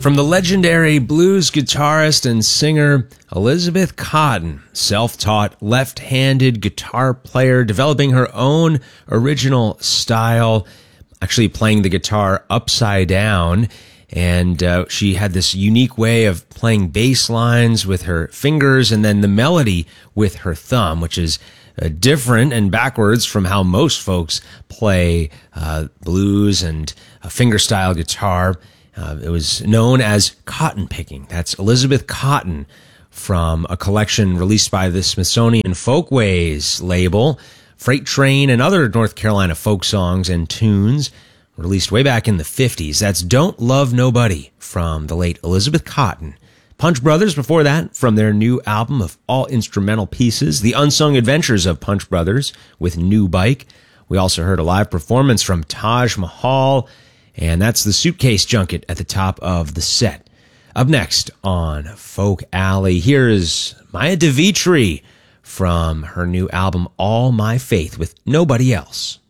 From the legendary blues guitarist and singer Elizabeth Cotten, self-taught left-handed guitar player, developing her own original style, actually playing the guitar upside down. And she had this unique way of playing bass lines with her fingers and then the melody with her thumb, which is different and backwards from how most folks play blues and fingerstyle guitar. It was known as cotton picking. That's Elizabeth Cotten from a collection released by the Smithsonian Folkways label. Freight Train and other North Carolina folk songs and tunes released way back in the 50s. That's Don't Love Nobody from the late Elizabeth Cotten. Punch Brothers before that from their new album of all instrumental pieces, The Unsung Adventures of Punch Brothers with New Bike. We also heard a live performance from Taj Mahal, and that's the Suitcase Junket at the top of the set. Up next on Folk Alley, here is Maya DeVitri from her new album All My Faith with Nobody Else.